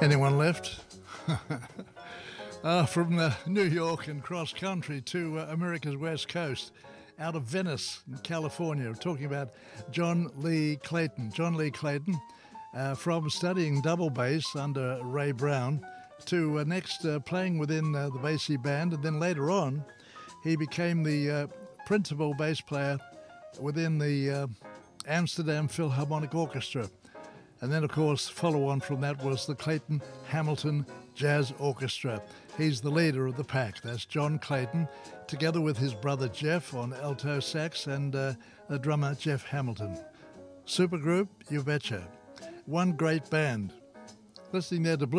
Anyone left? From New York and cross country to America's West Coast, out of Venice, in California. We're talking about John Lee Clayton. John Lee Clayton, from studying double bass under Ray Brown to next playing within the Basie Band, and then later on he became the principal bass player within the Amsterdam Philharmonic Orchestra. And then, of course, follow on from that was the Clayton Hamilton Jazz Orchestra. He's the leader of the pack. That's John Clayton, together with his brother Jeff on alto sax and the drummer Jeff Hamilton. Supergroup, you betcha. One great band. Listening there to Blue